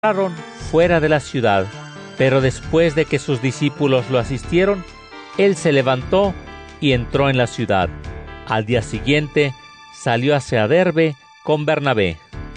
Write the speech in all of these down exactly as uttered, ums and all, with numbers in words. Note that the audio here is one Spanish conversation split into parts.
encontraron fuera de la ciudad, pero después de que sus discípulos lo asistieron, él se levantó y entró en la ciudad. Al día siguiente salió hacia Derbe con Bernabé.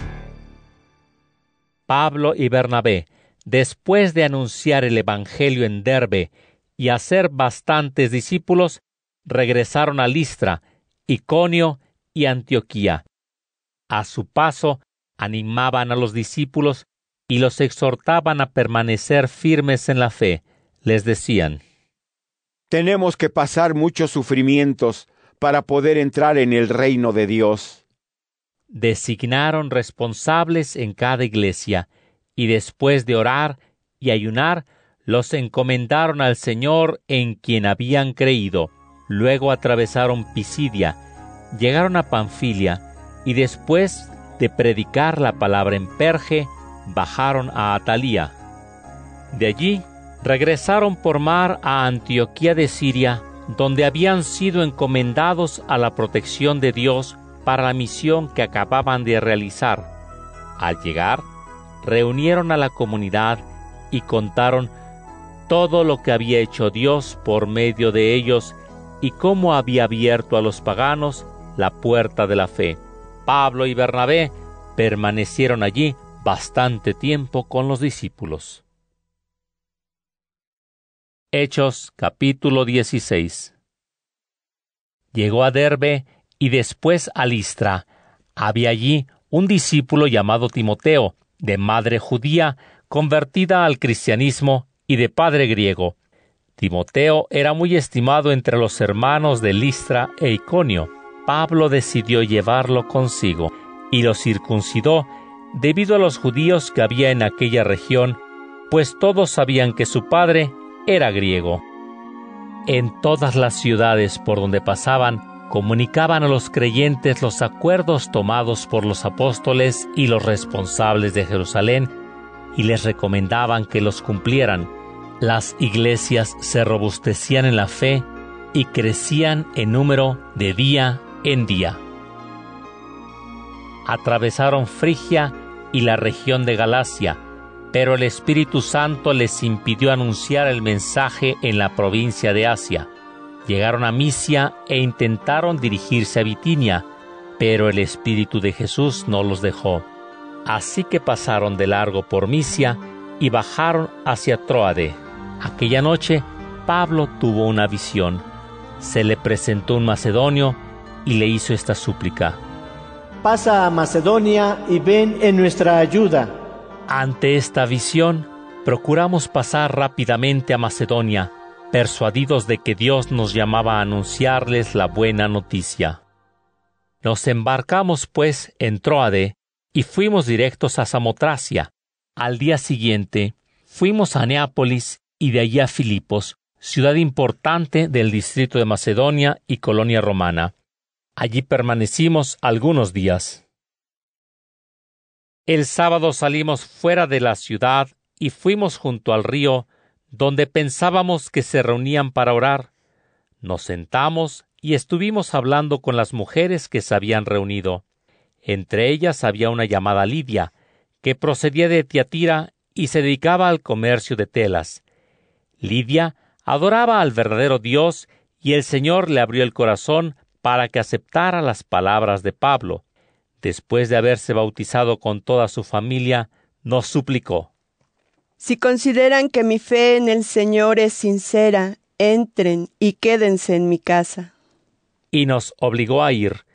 Pablo y Bernabé, después de anunciar el evangelio en Derbe y hacer bastantes discípulos, regresaron a Listra, Iconio y Antioquía. A su paso, animaban a los discípulos y los exhortaban a permanecer firmes en la fe. Les decían: tenemos que pasar muchos sufrimientos para poder entrar en el reino de Dios. Designaron responsables en cada iglesia, y después de orar y ayunar, los encomendaron al Señor en quien habían creído. Luego atravesaron Pisidia, llegaron a Panfilia, y después de predicar la palabra en Perge, bajaron a Atalía. De allí regresaron por mar a Antioquía de Siria, donde habían sido encomendados a la protección de Dios para la misión que acababan de realizar. Al llegar, reunieron a la comunidad y contaron todo lo que había hecho Dios por medio de ellos y cómo había abierto a los paganos la puerta de la fe. Pablo y Bernabé permanecieron allí bastante tiempo con los discípulos. Hechos capítulo dieciséis. Llegó a Derbe y después a Listra. Había allí un discípulo llamado Timoteo, de madre judía, convertida al cristianismo y de padre griego. Timoteo era muy estimado entre los hermanos de Listra e Iconio. Pablo decidió llevarlo consigo y lo circuncidó debido a los judíos que había en aquella región, pues todos sabían que su padre era griego. En todas las ciudades por donde pasaban, comunicaban a los creyentes los acuerdos tomados por los apóstoles y los responsables de Jerusalén, y les recomendaban que los cumplieran. Las iglesias se robustecían en la fe y crecían en número de día en día. Atravesaron Frigia y la región de Galacia, pero el Espíritu Santo les impidió anunciar el mensaje en la provincia de Asia. Llegaron a Misia e intentaron dirigirse a Bitinia, pero el Espíritu de Jesús no los dejó. Así que pasaron de largo por Misia y bajaron hacia Tróade. Aquella noche, Pablo tuvo una visión. Se le presentó un macedonio y le hizo esta súplica: pasa a Macedonia y ven en nuestra ayuda. Ante esta visión, procuramos pasar rápidamente a Macedonia, persuadidos de que Dios nos llamaba a anunciarles la buena noticia. Nos embarcamos, pues, en Tróade y fuimos directos a Samotracia. Al día siguiente, fuimos a Neápolis y de allí a Filipos, ciudad importante del distrito de Macedonia y colonia romana. Allí permanecimos algunos días. El sábado salimos fuera de la ciudad y fuimos junto al río, donde pensábamos que se reunían para orar. Nos sentamos y estuvimos hablando con las mujeres que se habían reunido. Entre ellas había una llamada Lidia, que procedía de Tiatira y se dedicaba al comercio de telas. Lidia adoraba al verdadero Dios y el Señor le abrió el corazón para que aceptara las palabras de Pablo. Después de haberse bautizado con toda su familia, nos suplicó: si consideran que mi fe en el Señor es sincera, entren y quédense en mi casa. Y nos obligó a ir.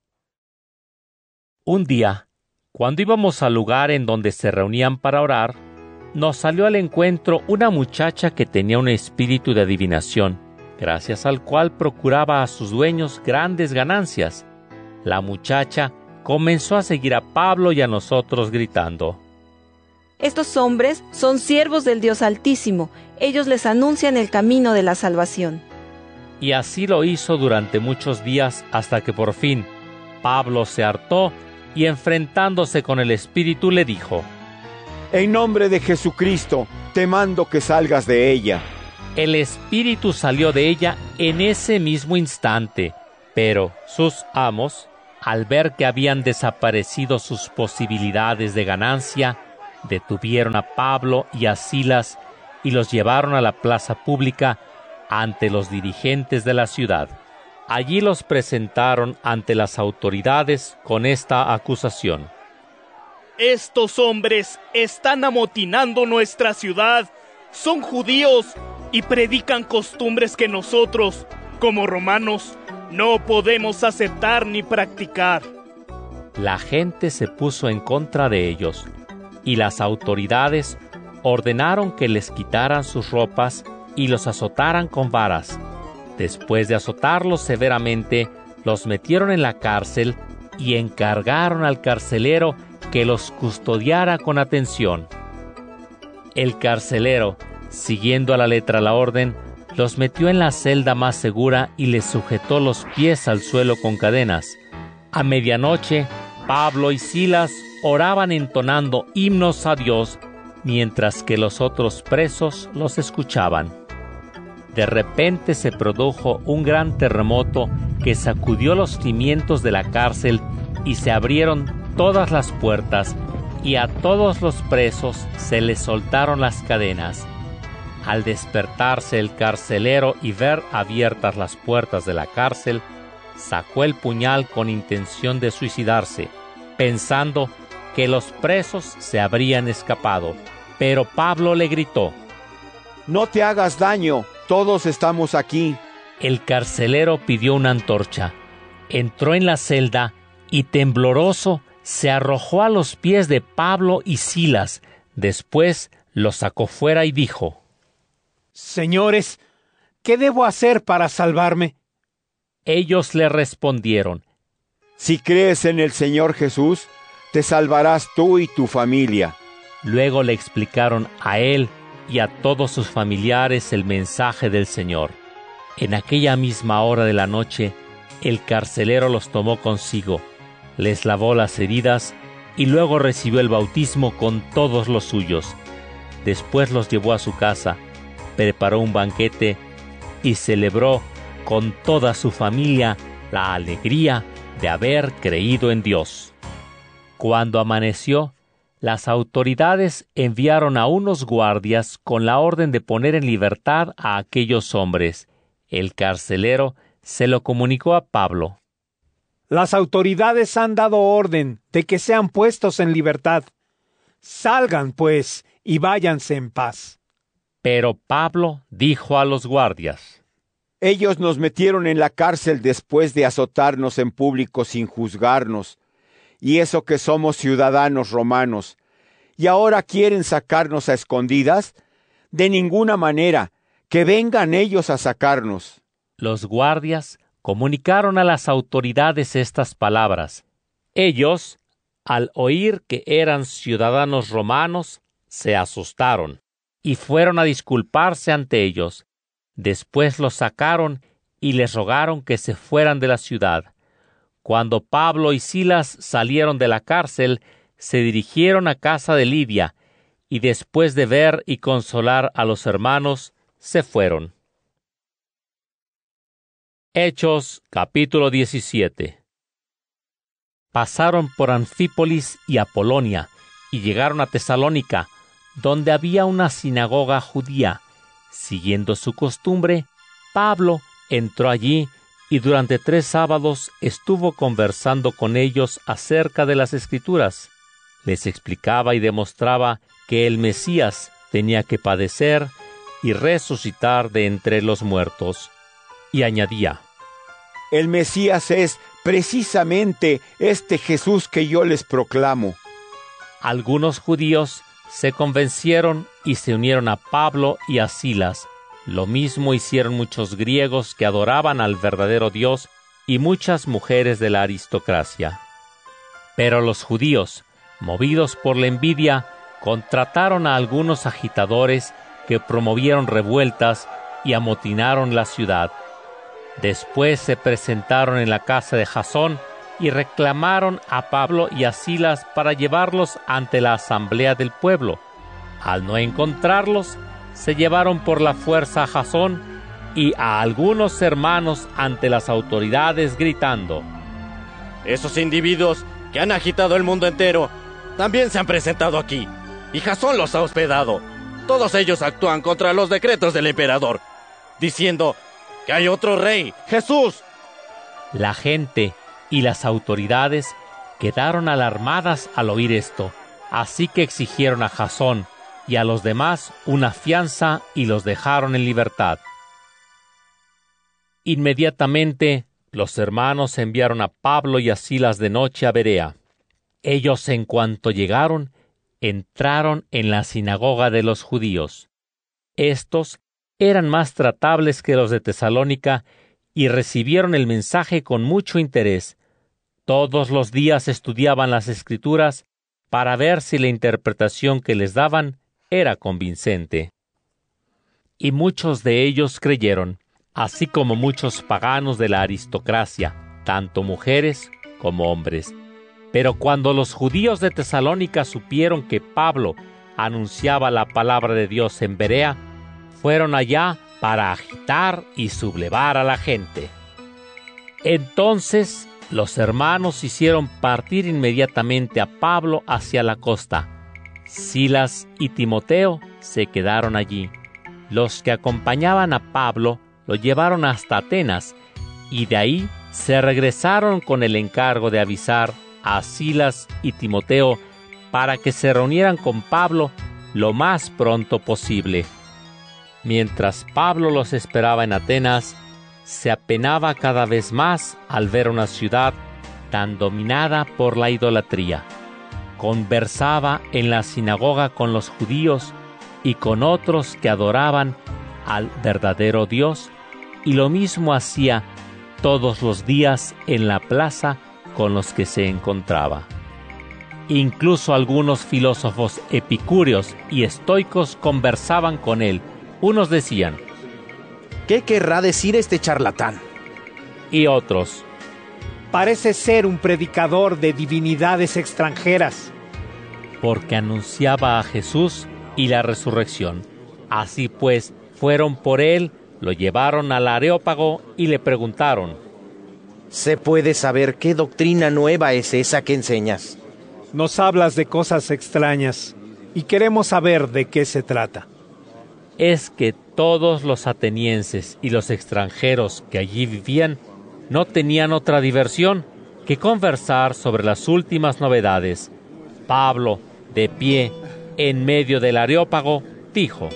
Un día, cuando íbamos al lugar en donde se reunían para orar, nos salió al encuentro una muchacha que tenía un espíritu de adivinación, gracias al cual procuraba a sus dueños grandes ganancias. La muchacha comenzó a seguir a Pablo y a nosotros gritando: estos hombres son siervos del Dios Altísimo, ellos les anuncian el camino de la salvación. Y así lo hizo durante muchos días hasta que por fin Pablo se hartó y enfrentándose con el espíritu le dijo: en nombre de Jesucristo, te mando que salgas de ella. El espíritu salió de ella en ese mismo instante, pero sus amos, al ver que habían desaparecido sus posibilidades de ganancia, Detuvieron a Pablo y a Silas y los llevaron a la plaza pública ante los dirigentes de la ciudad. Allí los presentaron ante las autoridades con esta acusación: Estos hombres están amotinando nuestra ciudad, son judíos y predican costumbres que nosotros, como romanos, no podemos aceptar ni practicar. La gente se puso en contra de ellos, y las autoridades ordenaron que les quitaran sus ropas y los azotaran con varas. Después de azotarlos severamente, los metieron en la cárcel y encargaron al carcelero que los custodiara con atención. El carcelero, siguiendo a la letra la orden, los metió en la celda más segura y les sujetó los pies al suelo con cadenas. A medianoche, Pablo y Silas oraban entonando himnos a Dios, mientras que los otros presos los escuchaban. De repente se produjo un gran terremoto que sacudió los cimientos de la cárcel y se abrieron todas las puertas, y a todos los presos se les soltaron las cadenas. Al despertarse el carcelero y ver abiertas las puertas de la cárcel, sacó el puñal con intención de suicidarse, pensando que los presos se habrían escapado. Pero Pablo le gritó: «No te hagas daño, todos estamos aquí». El carcelero pidió una antorcha, entró en la celda y tembloroso se arrojó a los pies de Pablo y Silas. Después los sacó fuera y dijo: «Señores, ¿qué debo hacer para salvarme?» Ellos le respondieron: «Si crees en el Señor Jesús, te salvarás tú y tu familia». Luego le explicaron a él y a todos sus familiares el mensaje del Señor. En aquella misma hora de la noche, el carcelero los tomó consigo, les lavó las heridas y luego recibió el bautismo con todos los suyos. Después los llevó a su casa, preparó un banquete y celebró con toda su familia la alegría de haber creído en Dios. Cuando amaneció, las autoridades enviaron a unos guardias con la orden de poner en libertad a aquellos hombres. El carcelero se lo comunicó a Pablo. «Las autoridades han dado orden de que sean puestos en libertad. Salgan, pues, y váyanse en paz». Pero Pablo dijo a los guardias: «Ellos nos metieron en la cárcel después de azotarnos en público sin juzgarnos, y eso que somos ciudadanos romanos, y ahora quieren sacarnos a escondidas. De ninguna manera, que vengan ellos a sacarnos». Los guardias comunicaron a las autoridades estas palabras. Ellos, al oír que eran ciudadanos romanos, se asustaron y fueron a disculparse ante ellos. Después los sacaron y les rogaron que se fueran de la ciudad. Cuando Pablo y Silas salieron de la cárcel, se dirigieron a casa de Lidia, y después de ver y consolar a los hermanos, se fueron. Hechos capítulo diecisiete. Pasaron por Anfípolis y Apolonia, y llegaron a Tesalónica, donde había una sinagoga judía. Siguiendo su costumbre, Pablo entró allí y durante tres sábados estuvo conversando con ellos acerca de las Escrituras. Les explicaba y demostraba que el Mesías tenía que padecer y resucitar de entre los muertos. Y añadía: «El Mesías es precisamente este Jesús que yo les proclamo». Algunos judíos se convencieron y se unieron a Pablo y a Silas. Lo mismo hicieron muchos griegos que adoraban al verdadero Dios y muchas mujeres de la aristocracia. Pero los judíos, movidos por la envidia, contrataron a algunos agitadores que promovieron revueltas y amotinaron la ciudad. Después se presentaron en la casa de Jasón y reclamaron a Pablo y a Silas para llevarlos ante la asamblea del pueblo. Al no encontrarlos, se llevaron por la fuerza a Jasón y a algunos hermanos ante las autoridades gritando: «Esos individuos que han agitado el mundo entero también se han presentado aquí. y Jasón los ha hospedado. Todos ellos actúan contra los decretos del emperador, diciendo que hay otro rey, Jesús. La gente y las autoridades quedaron alarmadas al oír esto, así que exigieron a Jasón y a los demás una fianza y los dejaron en libertad. Inmediatamente los hermanos enviaron a Pablo y a Silas de noche a Berea. Ellos, en cuanto llegaron, entraron en la sinagoga de los judíos. Estos eran más tratables que los de Tesalónica y recibieron el mensaje con mucho interés. Todos los días estudiaban las Escrituras para ver si la interpretación que les daban era convincente. Y muchos de ellos creyeron, así como muchos paganos de la aristocracia, tanto mujeres como hombres. Pero cuando los judíos de Tesalónica supieron que Pablo anunciaba la palabra de Dios en Berea, fueron allá para agitar y sublevar a la gente. Entonces los hermanos hicieron partir inmediatamente a Pablo hacia la costa. Silas y Timoteo se quedaron allí. Los que acompañaban a Pablo lo llevaron hasta Atenas, y de ahí se regresaron con el encargo de avisar a Silas y Timoteo para que se reunieran con Pablo lo más pronto posible. Mientras Pablo los esperaba en Atenas, se apenaba cada vez más al ver una ciudad tan dominada por la idolatría. Conversaba en la sinagoga con los judíos y con otros que adoraban al verdadero Dios, y lo mismo hacía todos los días en la plaza con los que se encontraba. Incluso algunos filósofos epicúreos y estoicos conversaban con él. Unos decían: ¿qué querrá decir este charlatán? Y otros: parece ser un predicador de divinidades extranjeras. Porque anunciaba a Jesús y la resurrección. Así pues, fueron por él, lo llevaron al Areópago y le preguntaron: ¿se puede saber qué doctrina nueva es esa que enseñas? Nos hablas de cosas extrañas y queremos saber de qué se trata. Es que todos los atenienses y los extranjeros que allí vivían no tenían otra diversión que conversar sobre las últimas novedades. Pablo, de pie, en medio del Areópago, dijo: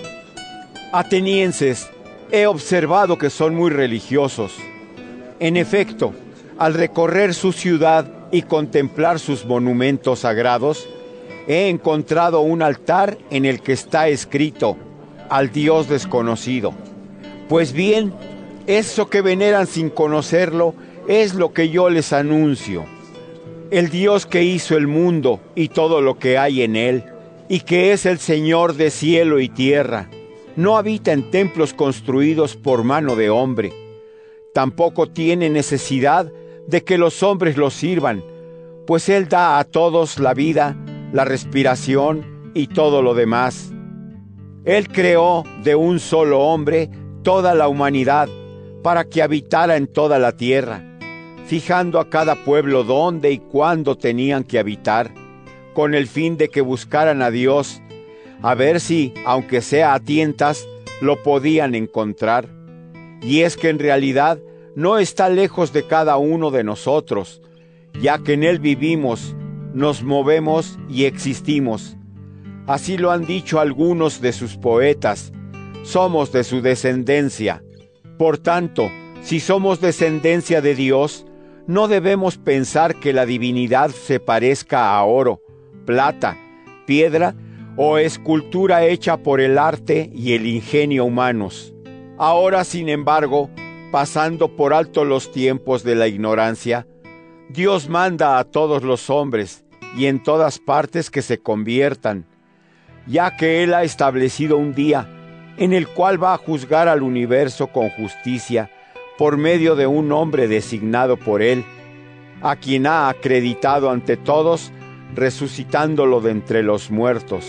Atenienses, he observado que son muy religiosos. En efecto, al recorrer su ciudad y contemplar sus monumentos sagrados, he encontrado un altar en el que está escrito: al Dios desconocido. Pues bien, eso que veneran sin conocerlo es lo que yo les anuncio. El Dios que hizo el mundo y todo lo que hay en él, y que es el Señor de cielo y tierra, no habita en templos construidos por mano de hombre. Tampoco tiene necesidad de que los hombres lo sirvan, pues Él da a todos la vida, la respiración y todo lo demás. Él creó de un solo hombre toda la humanidad para que habitara en toda la tierra, fijando a cada pueblo dónde y cuándo tenían que habitar, con el fin de que buscaran a Dios, a ver si, aunque sea a tientas, lo podían encontrar. Y es que en realidad no está lejos de cada uno de nosotros, ya que en Él vivimos, nos movemos y existimos. Así lo han dicho algunos de sus poetas: somos de su descendencia. Por tanto, si somos descendencia de Dios, no debemos pensar que la divinidad se parezca a oro, plata, piedra o escultura hecha por el arte y el ingenio humanos. Ahora, sin embargo, pasando por alto los tiempos de la ignorancia, Dios manda a todos los hombres y en todas partes que se conviertan, ya que Él ha establecido un día en el cual va a juzgar al universo con justicia por medio de un hombre designado por Él, a quien ha acreditado ante todos, resucitándolo de entre los muertos.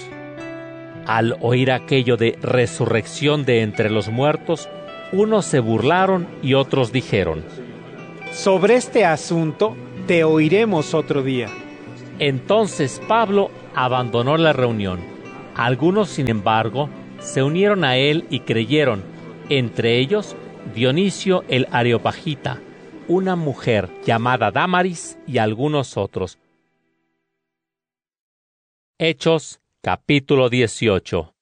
Al oír aquello de resurrección de entre los muertos, unos se burlaron y otros dijeron: sobre este asunto te oiremos otro día. Entonces Pablo abandonó la reunión Algunos, sin embargo, se unieron a él y creyeron, entre ellos Dionisio el Areopagita, una mujer llamada Dámaris y algunos otros. Hechos, capítulo dieciocho.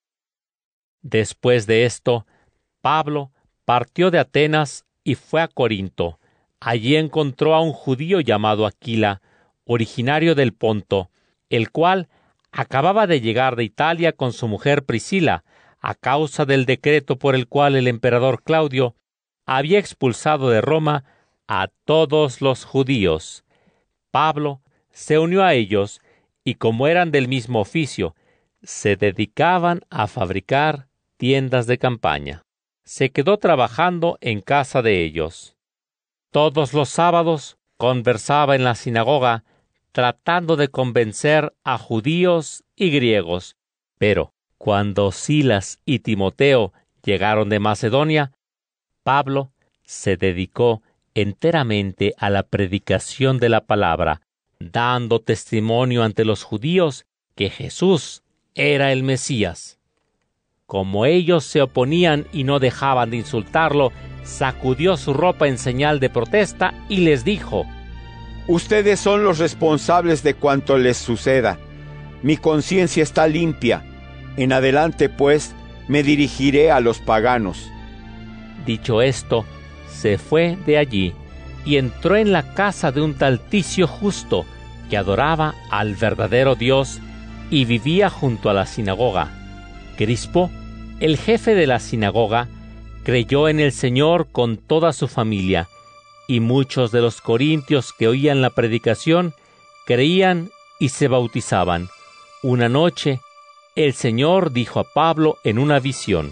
Después de esto, Pablo partió de Atenas y fue a Corinto. Allí encontró a un judío llamado Aquila, originario del Ponto, el cual acababa de llegar de Italia con su mujer Priscila, a causa del decreto por el cual el emperador Claudio había expulsado de Roma a todos los judíos. Pablo se unió a ellos y, como eran del mismo oficio, se dedicaban a fabricar tiendas de campaña. Se quedó trabajando en casa de ellos. Todos los sábados conversaba en la sinagoga, tratando de convencer a judíos y griegos. Pero cuando Silas y Timoteo llegaron de Macedonia, Pablo se dedicó enteramente a la predicación de la palabra, dando testimonio ante los judíos que Jesús era el Mesías. Como ellos se oponían y no dejaban de insultarlo, sacudió su ropa en señal de protesta y les dijo: Ustedes son los responsables de cuanto les suceda. Mi conciencia está limpia. En adelante, pues, me dirigiré a los paganos. Dicho esto, se fue de allí y entró en la casa de un tal Ticio Justo, que adoraba al verdadero Dios y vivía junto a la sinagoga. Crispo, el jefe de la sinagoga, creyó en el Señor con toda su familia, y muchos de los corintios que oían la predicación creían y se bautizaban. Una noche, el Señor dijo a Pablo en una visión: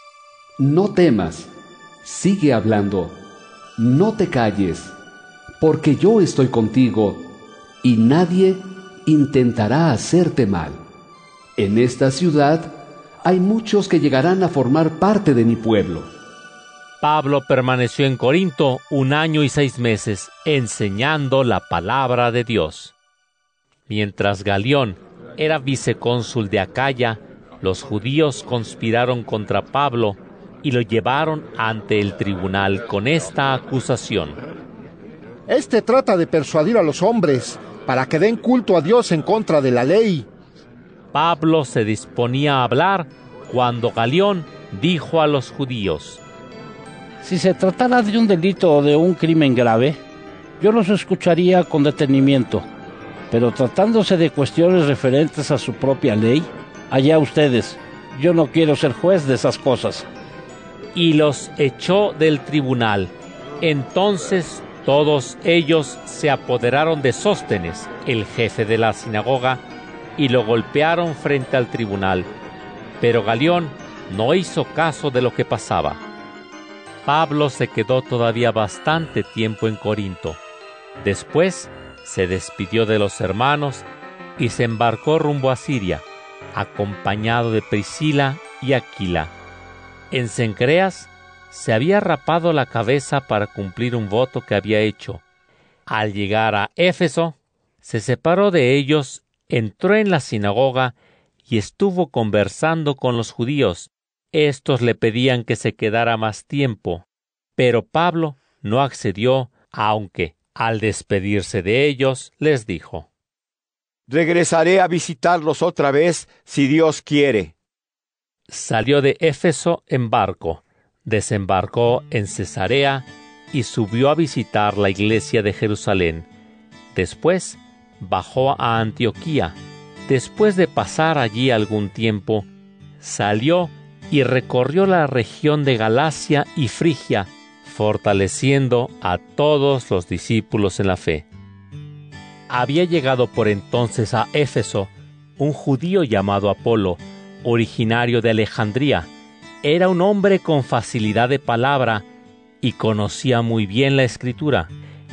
No temas, sigue hablando, no te calles, porque yo estoy contigo, y nadie intentará hacerte mal. En esta ciudad hay muchos que llegarán a formar parte de mi pueblo. Pablo permaneció en Corinto un año y seis meses, enseñando la palabra de Dios. Mientras Galión era vicecónsul de Acaya, los judíos conspiraron contra Pablo y lo llevaron ante el tribunal con esta acusación: Este trata de persuadir a los hombres para que den culto a Dios en contra de la ley. Pablo se disponía a hablar cuando Galión dijo a los judíos: Si se tratara de un delito o de un crimen grave, yo los escucharía con detenimiento, pero tratándose de cuestiones referentes a su propia ley, allá ustedes, yo no quiero ser juez de esas cosas. Y los echó del tribunal. Entonces todos ellos se apoderaron de Sóstenes, el jefe de la sinagoga, y lo golpearon frente al tribunal. Pero Galión no hizo caso de lo que pasaba. Pablo se quedó todavía bastante tiempo en Corinto. Después se despidió de los hermanos y se embarcó rumbo a Siria, acompañado de Priscila y Aquila. En Cencreas se había rapado la cabeza para cumplir un voto que había hecho. Al llegar a Éfeso, se separó de ellos, entró en la sinagoga y estuvo conversando con los judíos. Estos le pedían que se quedara más tiempo, pero Pablo no accedió, aunque, al despedirse de ellos, les dijo: Regresaré a visitarlos otra vez, si Dios quiere. Salió de Éfeso en barco, desembarcó en Cesarea y subió a visitar la iglesia de Jerusalén. Después bajó a Antioquía. Después de pasar allí algún tiempo, salió y recorrió la región de Galacia y Frigia, fortaleciendo a todos los discípulos en la fe. Había llegado por entonces a Éfeso un judío llamado Apolo, originario de Alejandría. Era un hombre con facilidad de palabra y conocía muy bien la Escritura.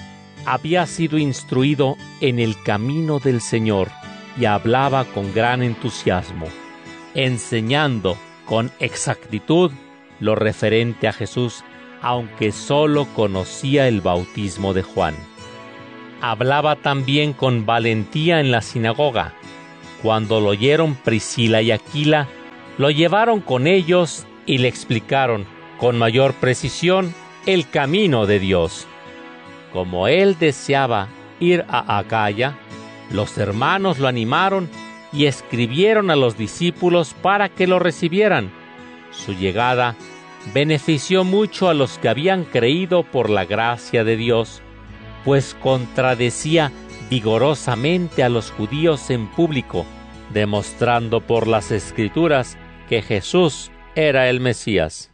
Había sido instruido en el camino del Señor y hablaba con gran entusiasmo, enseñando con exactitud lo referente a Jesús, aunque sólo conocía el bautismo de Juan. Hablaba también con valentía en la sinagoga, Cuando lo oyeron Priscila y Aquila, lo llevaron con ellos y le explicaron con mayor precisión el camino de Dios. Como él deseaba ir a Acaya, los hermanos lo animaron y escribieron a los discípulos para que lo recibieran. Su llegada benefició mucho a los que habían creído por la gracia de Dios, pues contradecía vigorosamente a los judíos en público, demostrando por las Escrituras que Jesús era el Mesías.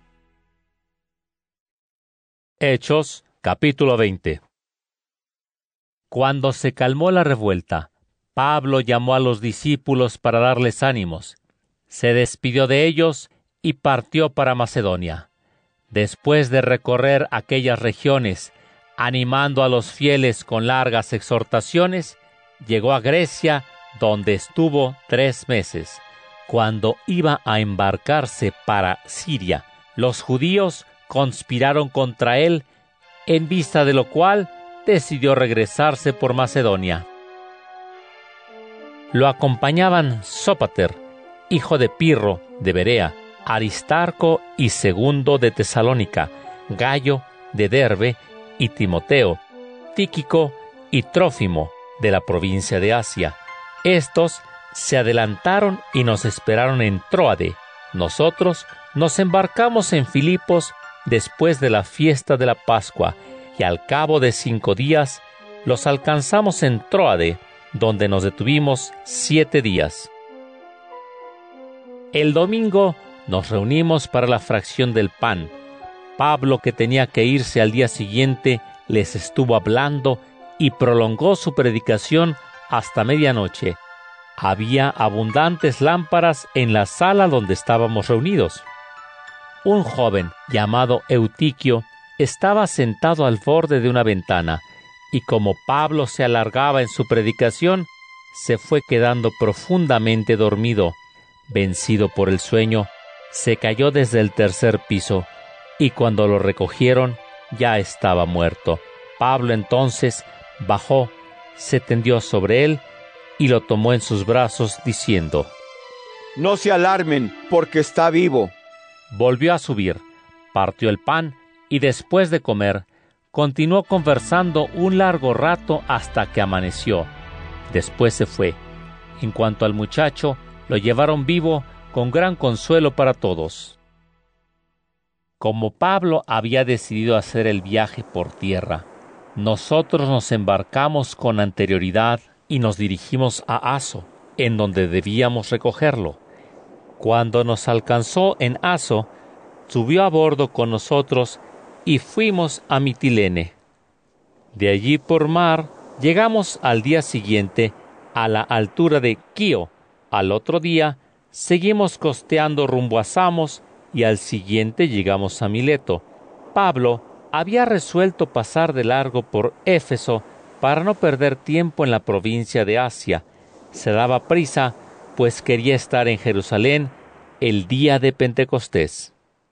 Hechos, capítulo veinte. Cuando se calmó la revuelta, Pablo llamó a los discípulos para darles ánimos. Se despidió de ellos y partió para Macedonia. Después de recorrer aquellas regiones, animando a los fieles con largas exhortaciones, llegó a Grecia, donde estuvo tres meses. Cuando iba a embarcarse para Siria, los judíos conspiraron contra él, en vista de lo cual decidió regresarse por Macedonia. Lo acompañaban Sópater, hijo de Pirro de Berea, Aristarco y Segundo de Tesalónica, Gayo de Derbe y Timoteo, Tíquico y Trófimo de la provincia de Asia. Estos se adelantaron y nos esperaron en Tróade. Nosotros nos embarcamos en Filipos después de la fiesta de la Pascua, y al cabo de cinco días los alcanzamos en Tróade, donde nos detuvimos siete días. El domingo nos reunimos para la fracción del pan. Pablo, que tenía que irse al día siguiente, les estuvo hablando y prolongó su predicación hasta medianoche. Había abundantes lámparas en la sala donde estábamos reunidos. Un joven llamado Eutiquio estaba sentado al borde de una ventana, y como Pablo se alargaba en su predicación, se fue quedando profundamente dormido. Vencido por el sueño, se cayó desde el tercer piso, y cuando lo recogieron, ya estaba muerto. Pablo entonces bajó, se tendió sobre él, y lo tomó en sus brazos, diciendo: «No se alarmen, porque está vivo». Volvió a subir, partió el pan, y después de comer, continuó conversando un largo rato hasta que amaneció. Después se fue. En cuanto al muchacho, lo llevaron vivo con gran consuelo para todos. Como Pablo había decidido hacer el viaje por tierra, nosotros nos embarcamos con anterioridad y nos dirigimos a Aso, en donde debíamos recogerlo. Cuando nos alcanzó en Aso, subió a bordo con nosotros y fuimos a Mitilene. De allí por mar llegamos al día siguiente a la altura de Quío. Al otro día seguimos costeando rumbo a Samos y al siguiente llegamos a Mileto. Pablo había resuelto pasar de largo por Éfeso para no perder tiempo en la provincia de Asia. Se daba prisa, pues quería estar en Jerusalén el día de Pentecostés.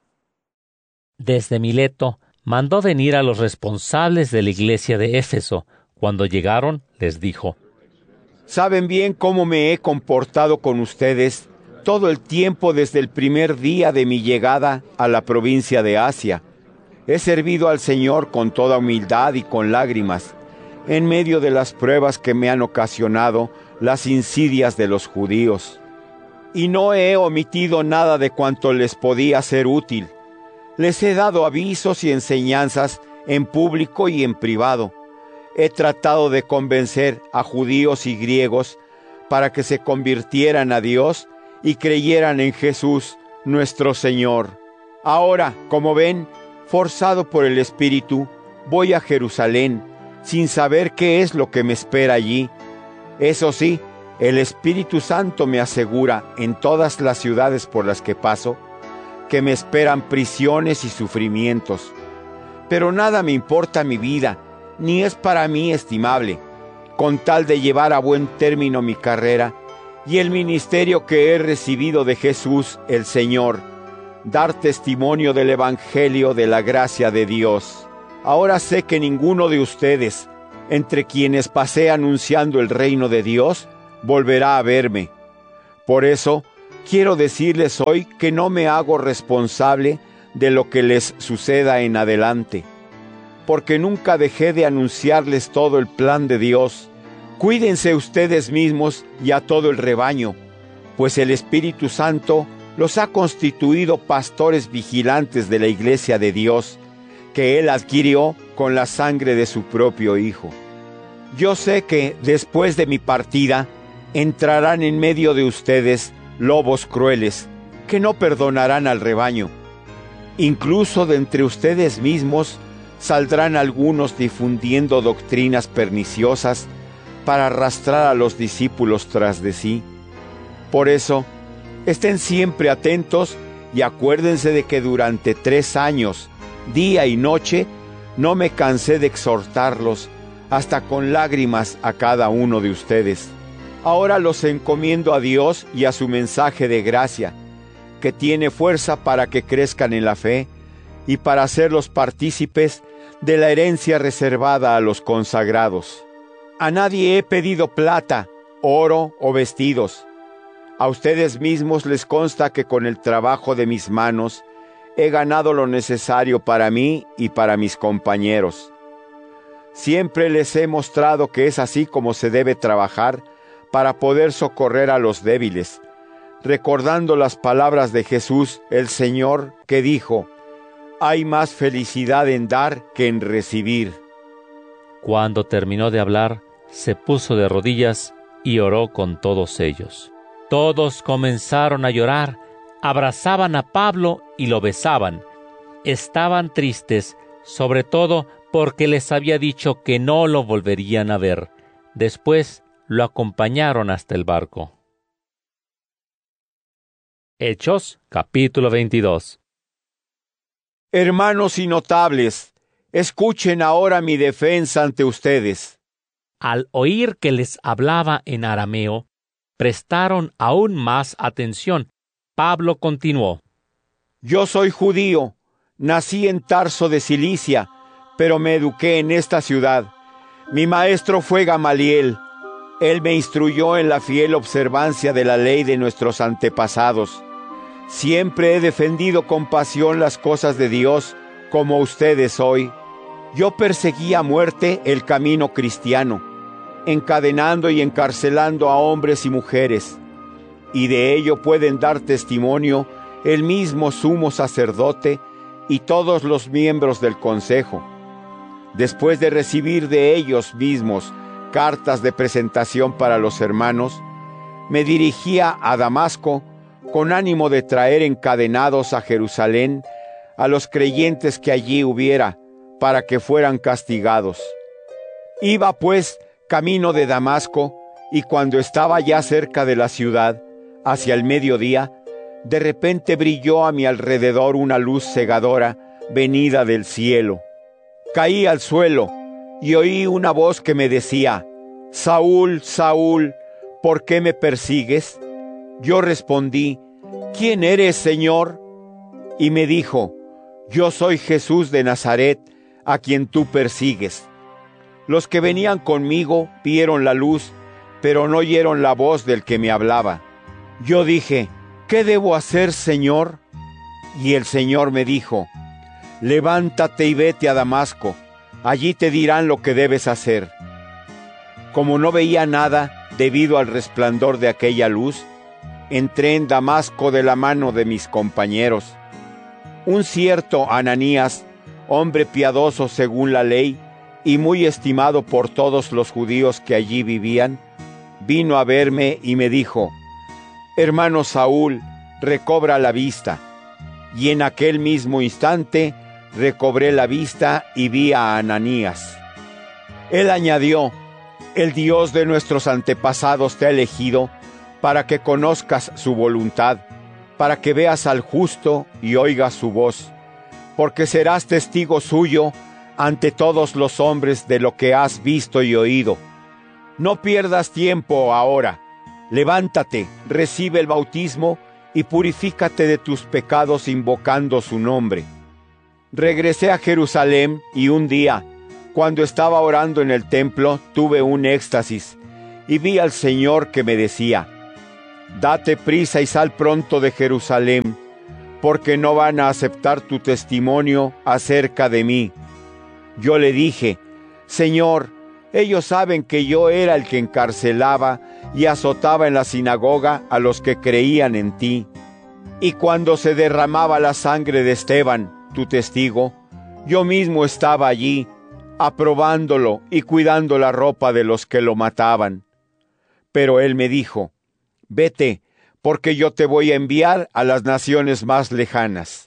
Desde Mileto mandó venir a los responsables de la iglesia de Éfeso. Cuando llegaron, les dijo: «Saben bien cómo me he comportado con ustedes todo el tiempo desde el primer día de mi llegada a la provincia de Asia. He servido al Señor con toda humildad y con lágrimas, en medio de las pruebas que me han ocasionado las insidias de los judíos. Y no he omitido nada de cuanto les podía ser útil. Les he dado avisos y enseñanzas en público y en privado. He tratado de convencer a judíos y griegos para que se convirtieran a Dios y creyeran en Jesús, nuestro Señor. Ahora, como ven, forzado por el Espíritu, voy a Jerusalén, sin saber qué es lo que me espera allí. Eso sí, el Espíritu Santo me asegura en todas las ciudades por las que paso, que me esperan prisiones y sufrimientos. Pero nada me importa mi vida, ni es para mí estimable, con tal de llevar a buen término mi carrera y el ministerio que he recibido de Jesús el Señor, dar testimonio del Evangelio de la gracia de Dios. Ahora sé que ninguno de ustedes, entre quienes pasé anunciando el reino de Dios, volverá a verme, Por eso, quiero decirles hoy que no me hago responsable de lo que les suceda en adelante, porque nunca dejé de anunciarles todo el plan de Dios. Cuídense ustedes mismos y a todo el rebaño, pues el Espíritu Santo los ha constituido pastores vigilantes de la iglesia de Dios, que Él adquirió con la sangre de su propio Hijo. Yo sé que después de mi partida entrarán en medio de ustedes lobos crueles, que no perdonarán al rebaño. Incluso de entre ustedes mismos saldrán algunos difundiendo doctrinas perniciosas para arrastrar a los discípulos tras de sí. Por eso, estén siempre atentos y acuérdense de que durante tres años, día y noche, no me cansé de exhortarlos, hasta con lágrimas a cada uno de ustedes. Ahora los encomiendo a Dios y a su mensaje de gracia, que tiene fuerza para que crezcan en la fe y para hacerlos partícipes de la herencia reservada a los consagrados. A nadie he pedido plata, oro o vestidos. A ustedes mismos les consta que con el trabajo de mis manos he ganado lo necesario para mí y para mis compañeros. Siempre les he mostrado que es así como se debe trabajar para poder socorrer a los débiles, recordando las palabras de Jesús, el Señor, que dijo: hay más felicidad en dar que en recibir. Cuando terminó de hablar, se puso de rodillas y oró con todos ellos. Todos comenzaron a llorar, abrazaban a Pablo y lo besaban. Estaban tristes, sobre todo porque les había dicho que no lo volverían a ver. Después lo acompañaron hasta el barco. Hechos, capítulo veintidós. Hermanos y notables, escuchen ahora mi defensa ante ustedes. Al oír que les hablaba en arameo, prestaron aún más atención. Pablo continuó: Yo soy judío, nací en Tarso de Cilicia, pero me eduqué en esta ciudad. Mi maestro fue Gamaliel. Él me instruyó en la fiel observancia de la ley de nuestros antepasados. Siempre he defendido con pasión las cosas de Dios, como ustedes hoy. Yo perseguí a muerte el camino cristiano, encadenando y encarcelando a hombres y mujeres. Y de ello pueden dar testimonio el mismo sumo sacerdote y todos los miembros del consejo. Después de recibir de ellos mismos cartas de presentación para los hermanos, me dirigía a Damasco con ánimo de traer encadenados a Jerusalén a los creyentes que allí hubiera, para que fueran castigados. Iba pues camino de Damasco, y cuando estaba ya cerca de la ciudad, hacia el mediodía, de repente brilló a mi alrededor una luz cegadora venida del cielo. Caí al suelo y oí una voz que me decía: Saúl, Saúl, ¿por qué me persigues? Yo respondí: ¿Quién eres, Señor? Y me dijo: Yo soy Jesús de Nazaret, a quien tú persigues. Los que venían conmigo vieron la luz, pero no oyeron la voz del que me hablaba. Yo dije: ¿qué debo hacer, Señor? Y el Señor me dijo: levántate y vete a Damasco, allí te dirán lo que debes hacer. Como no veía nada debido al resplandor de aquella luz, entré en Damasco de la mano de mis compañeros. Un cierto Ananías, hombre piadoso según la ley y muy estimado por todos los judíos que allí vivían, vino a verme y me dijo: hermano Saúl, recobra la vista. Y en aquel mismo instante recobré la vista y vi a Ananías. Él añadió: el Dios de nuestros antepasados te ha elegido para que conozcas su voluntad, para que veas al justo y oigas su voz, porque serás testigo suyo ante todos los hombres de lo que has visto y oído. No pierdas tiempo ahora. Levántate, recibe el bautismo y purifícate de tus pecados invocando su nombre. Regresé a Jerusalén y un día, cuando estaba orando en el templo, tuve un éxtasis y vi al Señor que me decía: date prisa y sal pronto de Jerusalén, porque no van a aceptar tu testimonio acerca de mí. Yo le dije, Señor, ellos saben que yo era el que encarcelaba y azotaba en la sinagoga a los que creían en ti. Y cuando se derramaba la sangre de Esteban, tu testigo, yo mismo estaba allí, aprobándolo y cuidando la ropa de los que lo mataban. Pero él me dijo, vete, porque yo te voy a enviar a las naciones más lejanas.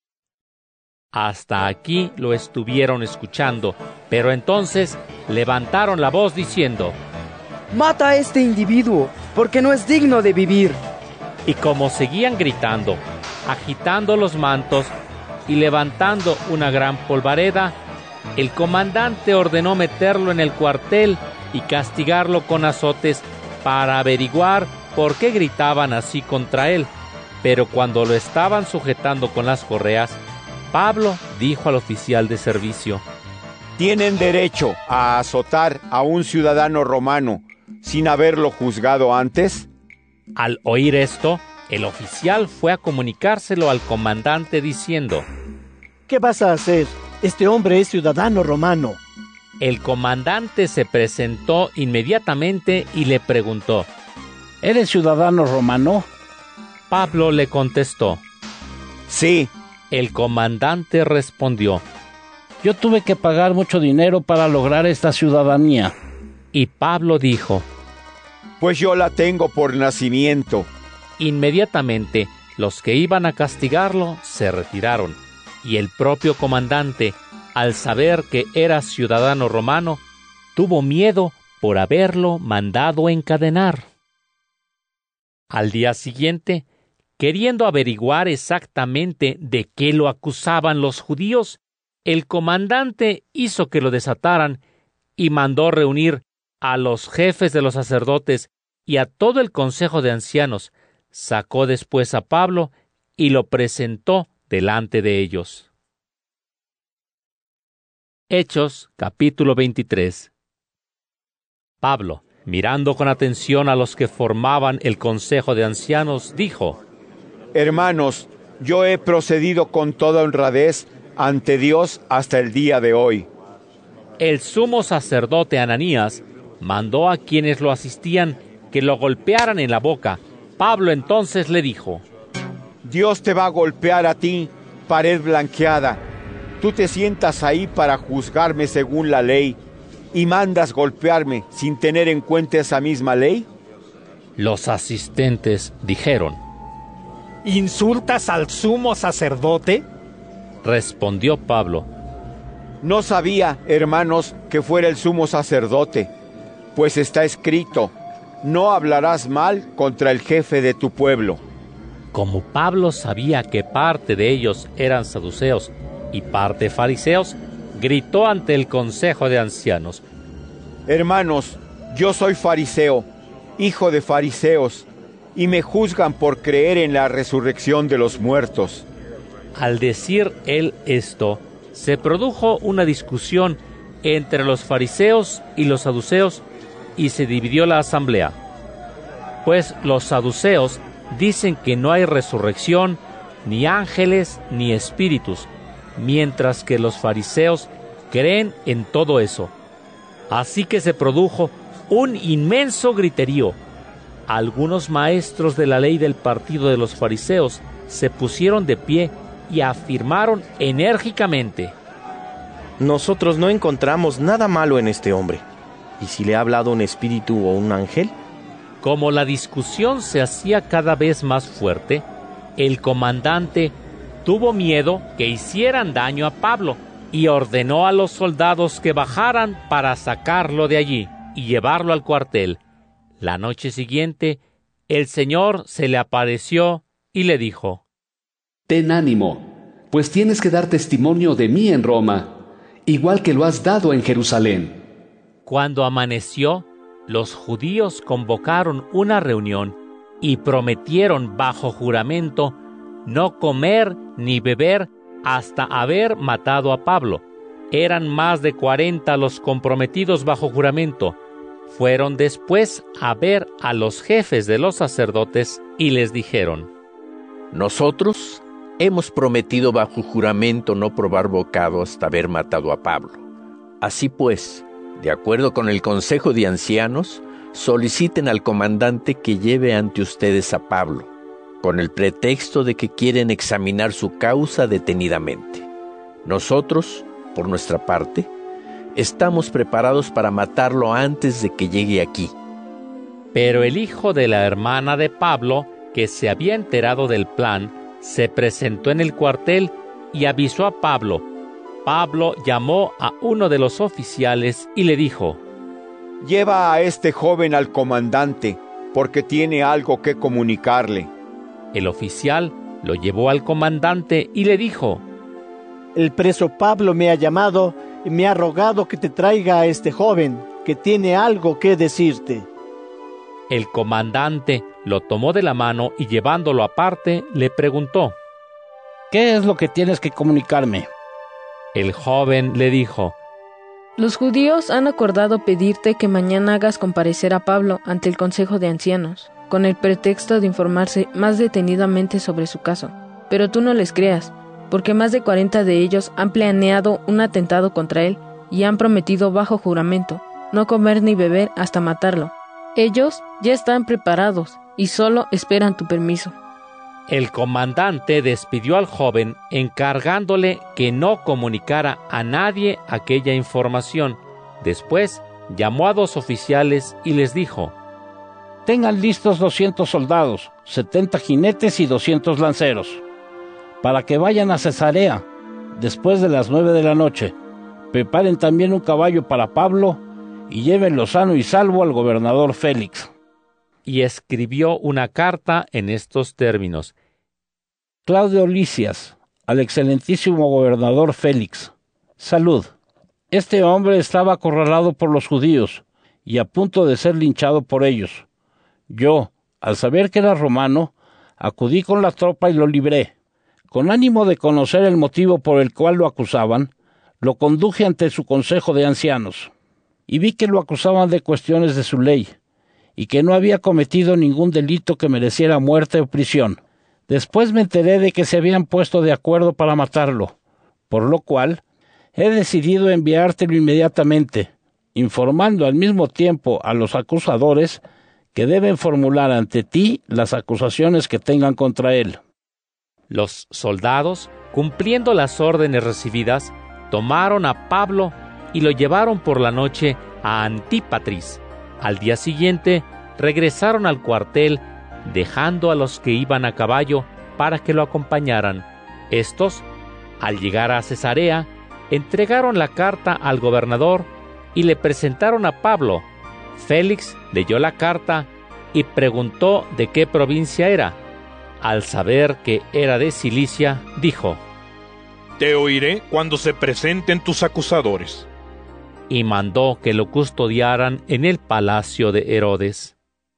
Hasta aquí lo estuvieron escuchando, pero entonces levantaron la voz diciendo, ¡mata a este individuo, porque no es digno de vivir! Y como seguían gritando, agitando los mantos y levantando una gran polvareda, el comandante ordenó meterlo en el cuartel y castigarlo con azotes para averiguar por qué gritaban así contra él. Pero cuando lo estaban sujetando con las correas, Pablo dijo al oficial de servicio, tienen derecho a azotar a un ciudadano romano sin haberlo juzgado antes. Al oír esto, el oficial fue a comunicárselo al comandante diciendo, ¿qué vas a hacer? Este hombre es ciudadano romano. El comandante se presentó inmediatamente y le preguntó, ¿eres ciudadano romano? Pablo le contestó, sí. El comandante respondió, yo tuve que pagar mucho dinero para lograr esta ciudadanía. Y Pablo dijo, pues yo la tengo por nacimiento. Inmediatamente los que iban a castigarlo se retiraron, y el propio comandante, al saber que era ciudadano romano, tuvo miedo por haberlo mandado encadenar. Al día siguiente, queriendo averiguar exactamente de qué lo acusaban los judíos, el comandante hizo que lo desataran y mandó reunir a los jefes de los sacerdotes y a todo el consejo de ancianos. Sacó después a Pablo y lo presentó delante de ellos. Hechos, capítulo veintitrés. Pablo, mirando con atención a los que formaban el consejo de ancianos, dijo, hermanos, yo he procedido con toda honradez ante Dios hasta el día de hoy. El sumo sacerdote Ananías mandó a quienes lo asistían que lo golpearan en la boca. Pablo entonces le dijo, Dios te va a golpear a ti, pared blanqueada. Tú te sientas ahí para juzgarme según la ley y mandas golpearme sin tener en cuenta esa misma ley. Los asistentes dijeron, ¿insultas al sumo sacerdote? Respondió Pablo, no sabía, hermanos, que fuera el sumo sacerdote, pues está escrito, no hablarás mal contra el jefe de tu pueblo. Como Pablo sabía que parte de ellos eran saduceos y parte fariseos, gritó ante el consejo de ancianos, hermanos, yo soy fariseo, hijo de fariseos, y me juzgan por creer en la resurrección de los muertos. Al decir él esto, se produjo una discusión entre los fariseos y los saduceos, y se dividió la asamblea. Pues los saduceos dicen que no hay resurrección, ni ángeles, ni espíritus, mientras que los fariseos creen en todo eso. Así que se produjo un inmenso griterío. Algunos maestros de la ley del partido de los fariseos se pusieron de pie y afirmaron enérgicamente, nosotros no encontramos nada malo en este hombre. ¿Y si le ha hablado un espíritu o un ángel? Como la discusión se hacía cada vez más fuerte, el comandante tuvo miedo que hicieran daño a Pablo y ordenó a los soldados que bajaran para sacarlo de allí y llevarlo al cuartel. La noche siguiente, el Señor se le apareció y le dijo, ten ánimo, pues tienes que dar testimonio de mí en Roma, igual que lo has dado en Jerusalén. Cuando amaneció, los judíos convocaron una reunión y prometieron bajo juramento no comer ni beber hasta haber matado a Pablo. Eran más de cuarenta los comprometidos bajo juramento. Fueron después a ver a los jefes de los sacerdotes y les dijeron: Nosotros hemos prometido bajo juramento no probar bocado hasta haber matado a Pablo. Así pues, de acuerdo con el Consejo de Ancianos, soliciten al comandante que lleve ante ustedes a Pablo, con el pretexto de que quieren examinar su causa detenidamente. Nosotros, por nuestra parte, estamos preparados para matarlo antes de que llegue aquí. Pero el hijo de la hermana de Pablo, que se había enterado del plan, se presentó en el cuartel y avisó a Pablo. Pablo llamó a uno de los oficiales y le dijo: Lleva a este joven al comandante, porque tiene algo que comunicarle. El oficial lo llevó al comandante y le dijo: El preso Pablo me ha llamado y me ha rogado que te traiga a este joven, que tiene algo que decirte. El comandante lo tomó de la mano y llevándolo aparte, le preguntó: ¿Qué es lo que tienes que comunicarme? El joven le dijo: Los judíos han acordado pedirte que mañana hagas comparecer a Pablo ante el Consejo de Ancianos, con el pretexto de informarse más detenidamente sobre su caso. Pero tú no les creas, porque más de cuarenta de ellos han planeado un atentado contra él y han prometido bajo juramento no comer ni beber hasta matarlo. Ellos ya están preparados y solo esperan tu permiso. El comandante despidió al joven encargándole que no comunicara a nadie aquella información. Después llamó a dos oficiales y les dijo: Tengan listos doscientos soldados, setenta jinetes y doscientos lanceros, para que vayan a Cesarea después de las nueve de la noche. Preparen también un caballo para Pablo y llévenlo sano y salvo al gobernador Félix. Y escribió una carta en estos términos: Claudio Lisias, al excelentísimo gobernador Félix, salud. Este hombre estaba acorralado por los judíos y a punto de ser linchado por ellos. Yo, al saber que era romano, acudí con la tropa y lo libré. Con ánimo de conocer el motivo por el cual lo acusaban, lo conduje ante su consejo de ancianos, y vi que lo acusaban de cuestiones de su ley, y que no había cometido ningún delito que mereciera muerte o prisión. Después me enteré de que se habían puesto de acuerdo para matarlo, por lo cual he decidido enviártelo inmediatamente, informando al mismo tiempo a los acusadores que deben formular ante ti las acusaciones que tengan contra él. Los soldados, cumpliendo las órdenes recibidas, tomaron a Pablo y lo llevaron por la noche a Antípatris. Al día siguiente regresaron al cuartel, dejando a los que iban a caballo para que lo acompañaran. Estos, al llegar a Cesarea, entregaron la carta al gobernador y le presentaron a Pablo. Félix leyó la carta y preguntó de qué provincia era. Al saber que era de Cilicia, dijo: Te oiré cuando se presenten tus acusadores. Y mandó que lo custodiaran en el palacio de Herodes.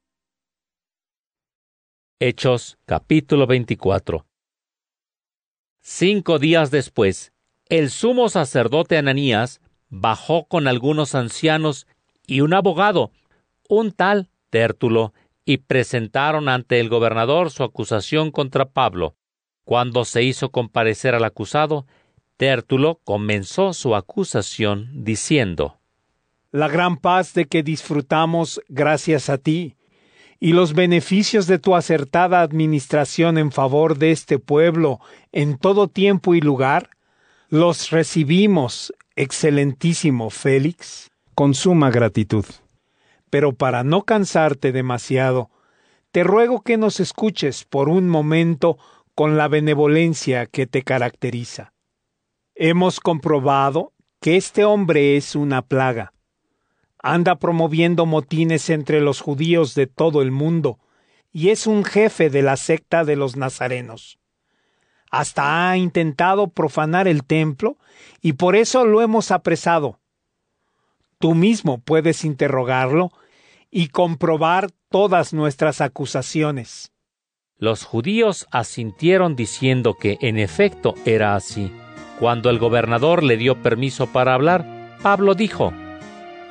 Hechos capítulo veinticuatro. Cinco días después, el sumo sacerdote Ananías bajó con algunos ancianos y un abogado, un tal Tértulo, y presentaron ante el gobernador su acusación contra Pablo. Cuando se hizo comparecer al acusado, Tértulo comenzó su acusación diciendo: La gran paz de que disfrutamos gracias a ti, y los beneficios de tu acertada administración en favor de este pueblo en todo tiempo y lugar, los recibimos, excelentísimo Félix, con suma gratitud. Pero para no cansarte demasiado, te ruego que nos escuches por un momento con la benevolencia que te caracteriza. Hemos comprobado que este hombre es una plaga. Anda promoviendo motines entre los judíos de todo el mundo y es un jefe de la secta de los nazarenos. Hasta ha intentado profanar el templo y por eso lo hemos apresado. Tú mismo puedes interrogarlo y comprobar todas nuestras acusaciones. Los judíos asintieron diciendo que en efecto era así. Cuando el gobernador le dio permiso para hablar, Pablo dijo: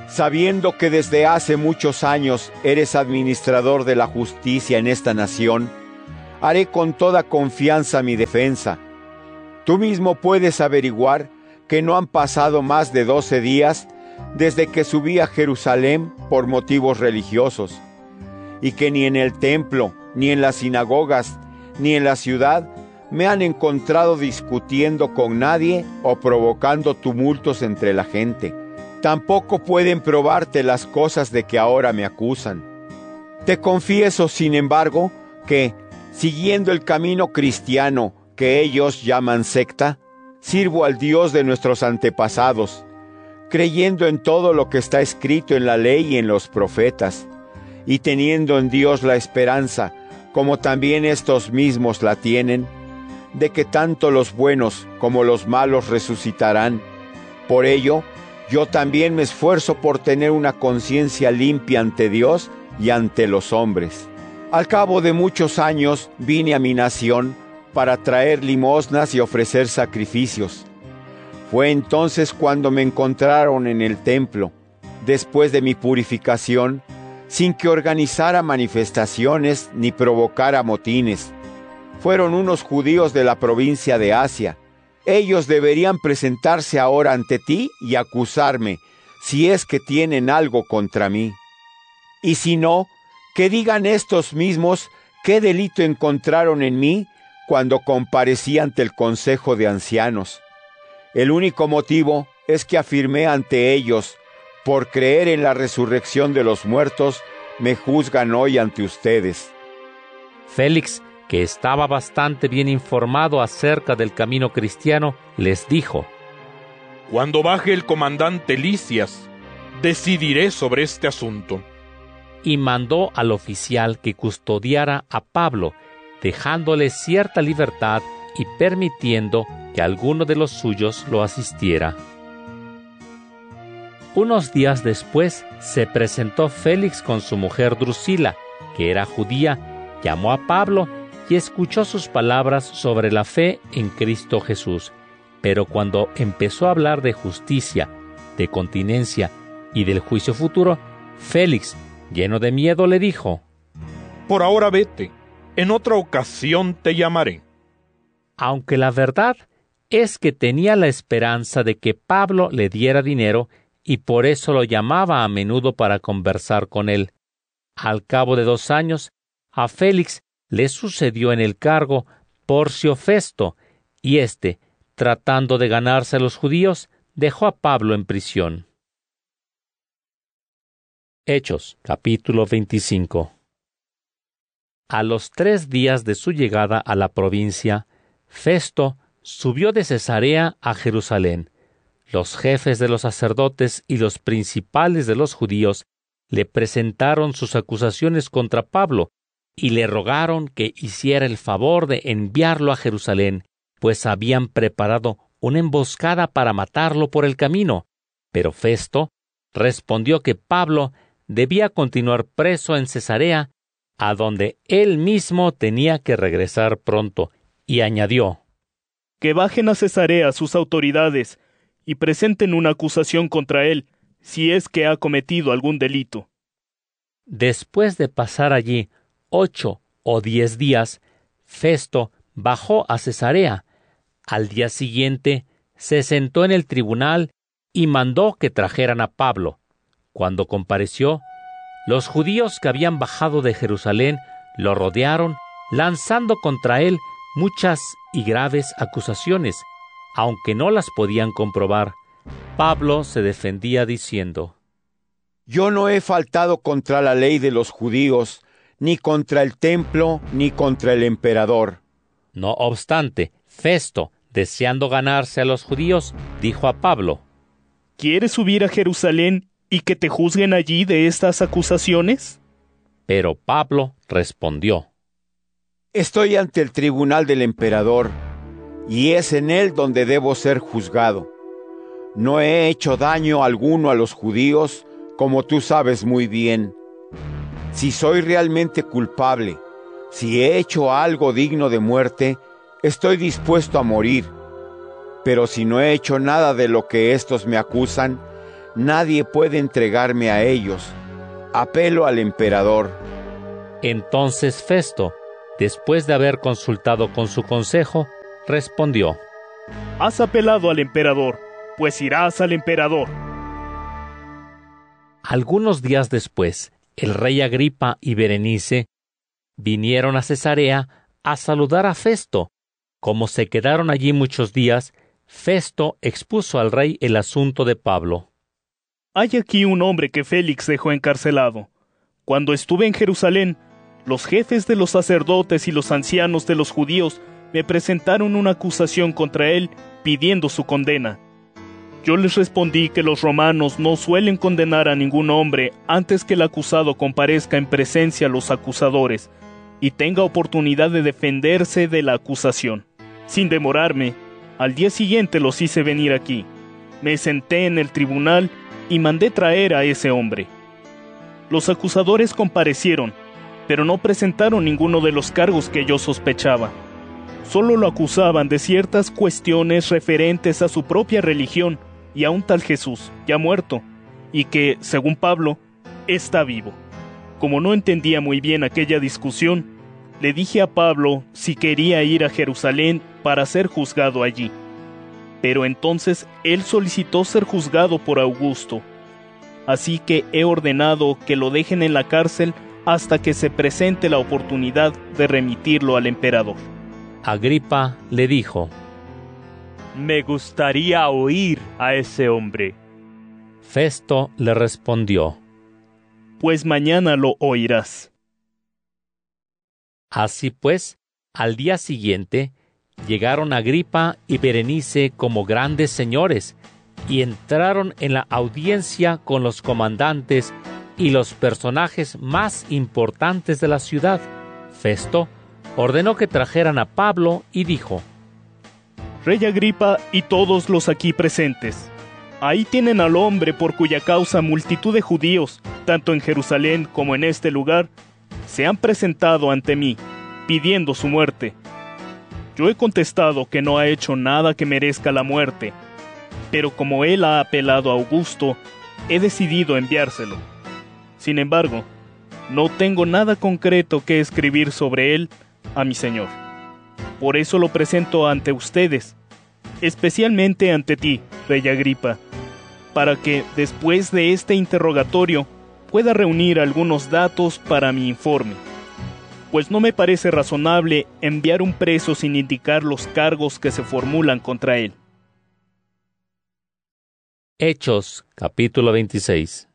sabiendo que desde hace muchos años eres administrador de la justicia en esta nación, haré con toda confianza mi defensa. Tú mismo puedes averiguar que no han pasado más de doce días desde que subí a Jerusalén por motivos religiosos, y que ni en el templo, ni en las sinagogas, ni en la ciudad me han encontrado discutiendo con nadie o provocando tumultos entre la gente. Tampoco pueden probarte las cosas de que ahora me acusan. Te confieso, sin embargo, que, siguiendo el camino cristiano que ellos llaman secta, sirvo al Dios de nuestros antepasados, creyendo en todo lo que está escrito en la ley y en los profetas, y teniendo en Dios la esperanza, como también estos mismos la tienen, de que tanto los buenos como los malos resucitarán. Por ello, yo también me esfuerzo por tener una conciencia limpia ante Dios y ante los hombres. Al cabo de muchos años vine a mi nación para traer limosnas y ofrecer sacrificios. Fue entonces cuando me encontraron en el templo, después de mi purificación, sin que organizara manifestaciones ni provocara motines. Fueron unos judíos de la provincia de Asia. Ellos deberían presentarse ahora ante ti y acusarme, si es que tienen algo contra mí. Y si no, que digan estos mismos qué delito encontraron en mí cuando comparecí ante el consejo de ancianos. El único motivo es que afirmé ante ellos, por creer en la resurrección de los muertos, me juzgan hoy ante ustedes. Félix, que estaba bastante bien informado acerca del camino cristiano, les dijo: Cuando baje el comandante Lisias, decidiré sobre este asunto. Y mandó al oficial que custodiara a Pablo, dejándole cierta libertad y permitiendo que alguno de los suyos lo asistiera. Unos días después se presentó Félix con su mujer Drusila, que era judía, llamó a Pablo y escuchó sus palabras sobre la fe en Cristo Jesús. Pero cuando empezó a hablar de justicia, de continencia y del juicio futuro, Félix, lleno de miedo, le dijo: Por ahora vete, en otra ocasión te llamaré. Aunque la verdad es que tenía la esperanza de que Pablo le diera dinero y por eso lo llamaba a menudo para conversar con él. Al cabo de dos años, a Félix le sucedió en el cargo Porcio Festo, y éste, tratando de ganarse a los judíos, dejó a Pablo en prisión. Hechos, capítulo veinticinco. A los tres días de su llegada a la provincia, Festo subió de Cesarea a Jerusalén. Los jefes de los sacerdotes y los principales de los judíos le presentaron sus acusaciones contra Pablo y le rogaron que hiciera el favor de enviarlo a Jerusalén, pues habían preparado una emboscada para matarlo por el camino. Pero Festo respondió que Pablo debía continuar preso en Cesarea, a donde él mismo tenía que regresar pronto, y añadió: Que bajen a Cesarea sus autoridades y presenten una acusación contra él, si es que ha cometido algún delito. Después de pasar allí ocho o diez días, Festo bajó a Cesarea. Al día siguiente se sentó en el tribunal y mandó que trajeran a Pablo. Cuando compareció, los judíos que habían bajado de Jerusalén lo rodearon, lanzando contra él muchas y graves acusaciones, aunque no las podían comprobar. Pablo se defendía diciendo: Yo no he faltado contra la ley de los judíos, ni contra el templo, ni contra el emperador. No obstante, Festo, deseando ganarse a los judíos, dijo a Pablo: ¿Quieres subir a Jerusalén y que te juzguen allí de estas acusaciones? Pero Pablo respondió: Estoy ante el tribunal del emperador, y es en él donde debo ser juzgado. No he hecho daño alguno a los judíos, como tú sabes muy bien. Si soy realmente culpable, si he hecho algo digno de muerte, estoy dispuesto a morir. Pero si no he hecho nada de lo que estos me acusan, nadie puede entregarme a ellos. Apelo al emperador. Entonces Festo, después de haber consultado con su consejo, respondió: Has apelado al emperador, pues irás al emperador. Algunos días después, el rey Agripa y Berenice vinieron a Cesarea a saludar a Festo. Como se quedaron allí muchos días, Festo expuso al rey el asunto de Pablo. Hay aquí un hombre que Félix dejó encarcelado. Cuando estuve en Jerusalén, los jefes de los sacerdotes y los ancianos de los judíos me presentaron una acusación contra él, pidiendo su condena. Yo les respondí que los romanos no suelen condenar a ningún hombre antes que el acusado comparezca en presencia a los acusadores y tenga oportunidad de defenderse de la acusación. Sin demorarme, al día siguiente los hice venir aquí. Me senté en el tribunal y mandé traer a ese hombre. Los acusadores comparecieron, pero no presentaron ninguno de los cargos que yo sospechaba. Solo lo acusaban de ciertas cuestiones referentes a su propia religión y a un tal Jesús, ya muerto, y que, según Pablo, está vivo. Como no entendía muy bien aquella discusión, le dije a Pablo si quería ir a Jerusalén para ser juzgado allí. Pero entonces él solicitó ser juzgado por Augusto. Así que he ordenado que lo dejen en la cárcel hasta que se presente la oportunidad de remitirlo al emperador. Agripa le dijo: Me gustaría oír a ese hombre. Festo le respondió: Pues mañana lo oirás. Así pues, al día siguiente, llegaron Agripa y Berenice como grandes señores, y entraron en la audiencia con los comandantes y los personajes más importantes de la ciudad. Festo ordenó que trajeran a Pablo y dijo: Rey Agripa y todos los aquí presentes, ahí tienen al hombre por cuya causa multitud de judíos, tanto en Jerusalén como en este lugar, se han presentado ante mí, pidiendo su muerte. Yo he contestado que no ha hecho nada que merezca la muerte, pero como él ha apelado a Augusto, he decidido enviárselo. Sin embargo, no tengo nada concreto que escribir sobre él a mi señor. Por eso lo presento ante ustedes, especialmente ante ti, Rey Agripa, para que, después de este interrogatorio, pueda reunir algunos datos para mi informe, pues no me parece razonable enviar un preso sin indicar los cargos que se formulan contra él. Hechos, capítulo veintiséis.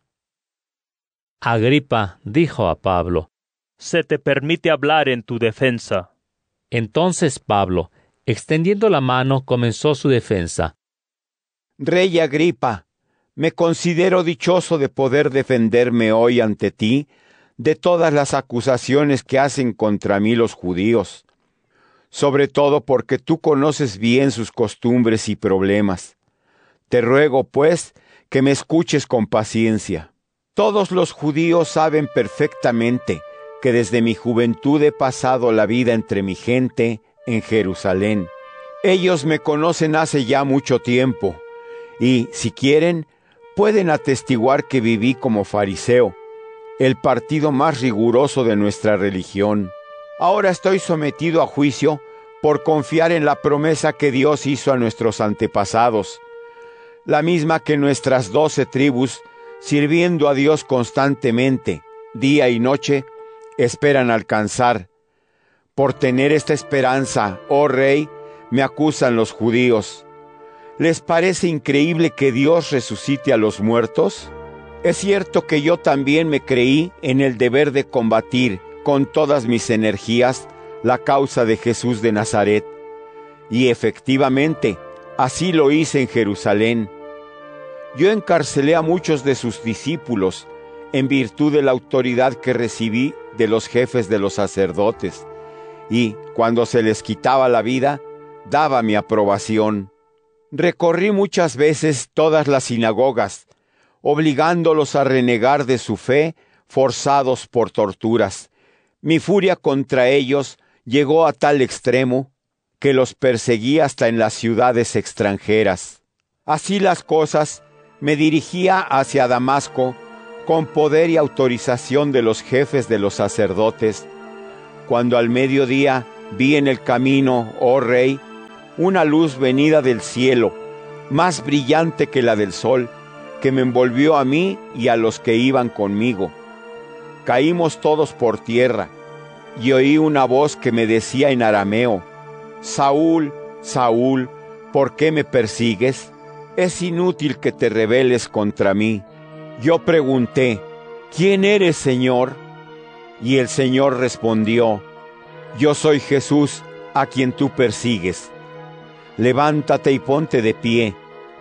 Agripa dijo a Pablo: Se te permite hablar en tu defensa. Entonces Pablo, extendiendo la mano, comenzó su defensa. Rey Agripa, me considero dichoso de poder defenderme hoy ante ti de todas las acusaciones que hacen contra mí los judíos, sobre todo porque tú conoces bien sus costumbres y problemas. Te ruego, pues, que me escuches con paciencia. Todos los judíos saben perfectamente que desde mi juventud he pasado la vida entre mi gente en Jerusalén. Ellos me conocen hace ya mucho tiempo, y, si quieren, pueden atestiguar que viví como fariseo, el partido más riguroso de nuestra religión. Ahora estoy sometido a juicio por confiar en la promesa que Dios hizo a nuestros antepasados, la misma que nuestras doce tribus, sirviendo a Dios constantemente, día y noche, esperan alcanzar. Por tener esta esperanza, oh Rey, me acusan los judíos. ¿Les parece increíble que Dios resucite a los muertos? Es cierto que yo también me creí en el deber de combatir con todas mis energías la causa de Jesús de Nazaret, y efectivamente, así lo hice en Jerusalén. Yo encarcelé a muchos de sus discípulos en virtud de la autoridad que recibí de los jefes de los sacerdotes, y cuando se les quitaba la vida, daba mi aprobación. Recorrí muchas veces todas las sinagogas, obligándolos a renegar de su fe, forzados por torturas. Mi furia contra ellos llegó a tal extremo que los perseguí hasta en las ciudades extranjeras. Así las cosas, me dirigía hacia Damasco con poder y autorización de los jefes de los sacerdotes, cuando al mediodía vi en el camino, oh rey, una luz venida del cielo, más brillante que la del sol, que me envolvió a mí y a los que iban conmigo. Caímos todos por tierra, y oí una voz que me decía en arameo: Saúl, Saúl, ¿por qué me persigues? Es inútil que te rebeles contra mí. Yo pregunté: ¿quién eres, Señor? Y el Señor respondió: yo soy Jesús, a quien tú persigues. Levántate y ponte de pie.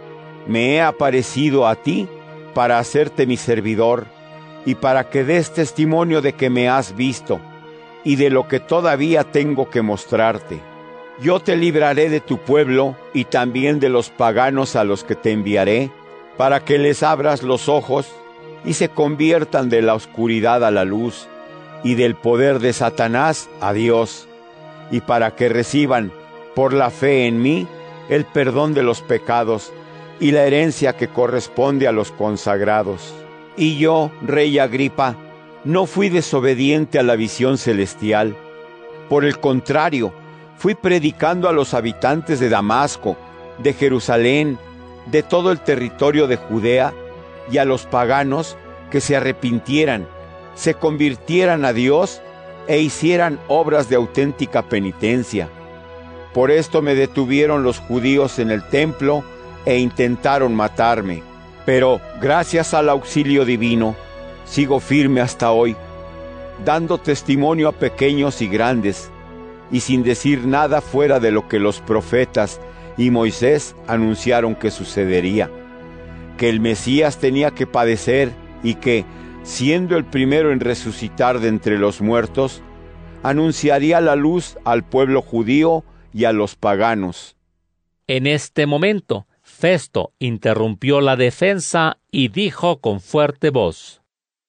Me he aparecido a ti para hacerte mi servidor y para que des testimonio de que me has visto y de lo que todavía tengo que mostrarte. Yo te libraré de tu pueblo y también de los paganos a los que te enviaré, para que les abras los ojos y se conviertan de la oscuridad a la luz y del poder de Satanás a Dios, y para que reciban, por la fe en mí, el perdón de los pecados y la herencia que corresponde a los consagrados. Y yo, rey Agripa, no fui desobediente a la visión celestial. Por el contrario, fui predicando a los habitantes de Damasco, de Jerusalén, de todo el territorio de Judea, y a los paganos que se arrepintieran, se convirtieran a Dios e hicieran obras de auténtica penitencia. Por esto me detuvieron los judíos en el templo e intentaron matarme. Pero, gracias al auxilio divino, sigo firme hasta hoy, dando testimonio a pequeños y grandes, y sin decir nada fuera de lo que los profetas y Moisés anunciaron que sucedería: que el Mesías tenía que padecer y que, siendo el primero en resucitar de entre los muertos, anunciaría la luz al pueblo judío y a los paganos. En este momento, Festo interrumpió la defensa y dijo con fuerte voz: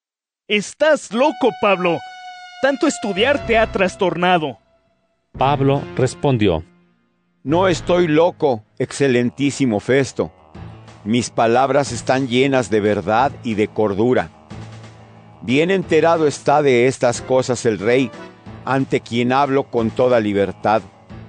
¡Estás loco, Pablo! Tanto estudiar te ha trastornado. Pablo respondió: no estoy loco, excelentísimo Festo. Mis palabras están llenas de verdad y de cordura. Bien enterado está de estas cosas el rey, ante quien hablo con toda libertad.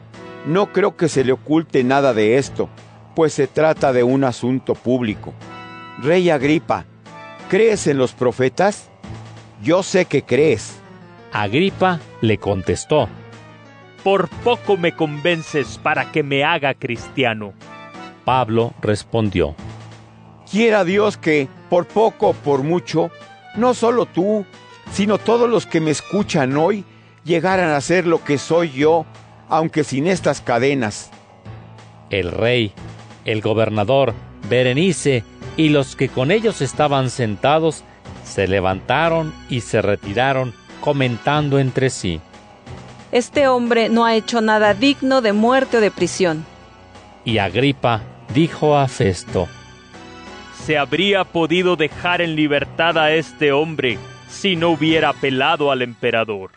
No creo que se le oculte nada de esto, pues se trata de un asunto público. Rey Agripa, ¿crees en los profetas? Yo sé que crees. Agripa le contestó: por poco me convences para que me haga cristiano. Pablo respondió: quiera Dios que, por poco o por mucho, no solo tú, sino todos los que me escuchan hoy, llegaran a ser lo que soy yo, aunque sin estas cadenas. El rey, el gobernador, Berenice y los que con ellos estaban sentados se levantaron y se retiraron, comentando entre sí: este hombre no ha hecho nada digno de muerte o de prisión. Y Agripa dijo a Festo: se habría podido dejar en libertad a este hombre si no hubiera apelado al emperador.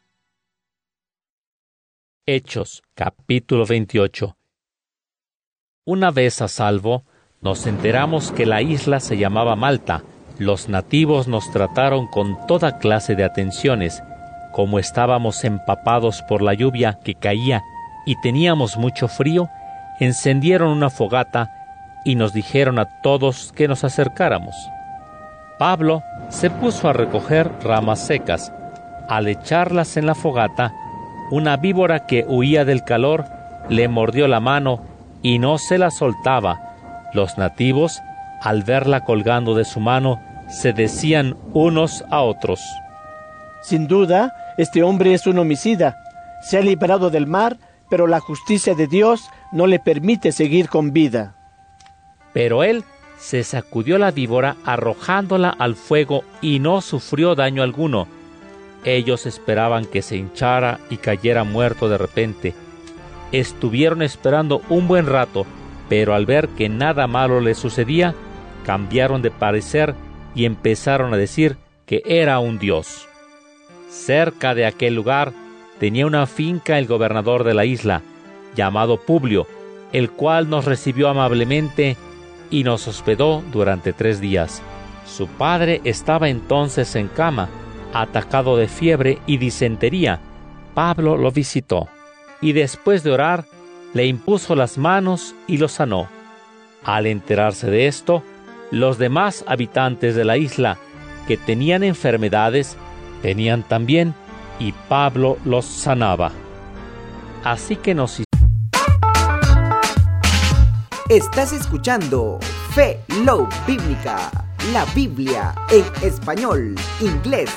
Hechos, capítulo veintiocho. Una vez a salvo, nos enteramos que la isla se llamaba Malta. Los nativos nos trataron con toda clase de atenciones. Como estábamos empapados por la lluvia que caía y teníamos mucho frío, encendieron una fogata y nos dijeron a todos que nos acercáramos. Pablo se puso a recoger ramas secas. Al echarlas en la fogata, una víbora que huía del calor le mordió la mano y no se la soltaba. Los nativos, al verla colgando de su mano, se decían unos a otros: sin duda, este hombre es un homicida. Se ha librado del mar, pero la justicia de Dios no le permite seguir con vida. Pero él se sacudió la víbora arrojándola al fuego y no sufrió daño alguno. Ellos esperaban que se hinchara y cayera muerto de repente. Estuvieron esperando un buen rato, pero al ver que nada malo le sucedía, cambiaron de parecer y empezaron a decir que era un dios. Cerca de aquel lugar tenía una finca el gobernador de la isla, llamado Publio, el cual nos recibió amablemente y nos hospedó durante tres días. Su padre estaba entonces en cama, atacado de fiebre y disentería. Pablo lo visitó, y después de orar, le impuso las manos y lo sanó. Al enterarse de esto, los demás habitantes de la isla que tenían enfermedades, venían también, y Pablo los sanaba. Así que nos... Estás escuchando Fe Love Bíblica, la Biblia en español, inglés